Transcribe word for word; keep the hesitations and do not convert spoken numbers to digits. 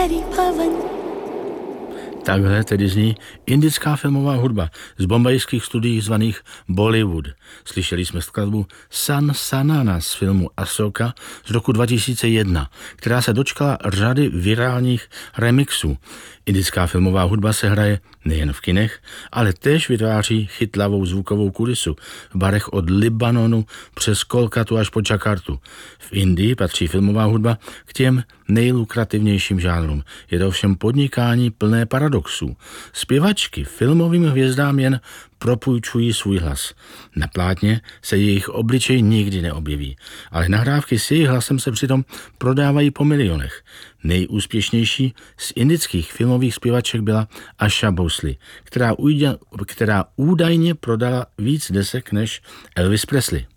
Hari Bhavan. Takhle tedy zní indická filmová hudba z bombajských studií zvaných Bollywood. Slyšeli jsme skladbu San Sanana z filmu Asoka z roku dva tisíce jedna, která se dočkala řady virálních remixů. Indická filmová hudba se hraje nejen v kinech, ale též vytváří chytlavou zvukovou kulisu v barech od Libanonu přes Kolkatu až po Jakartu. V Indii patří filmová hudba k těm nejlukrativnějším žánrům. Je to ovšem podnikání plné paradoxů. Zpěvačky filmovým hvězdám jen propůjčují svůj hlas. Na plátně se jejich obličej nikdy neobjeví, ale nahrávky s jejich hlasem se přitom prodávají po milionech. Nejúspěšnější z indických filmových zpěvaček byla Asha Bhosle, která, ujde, která údajně prodala víc desek než Elvis Presley.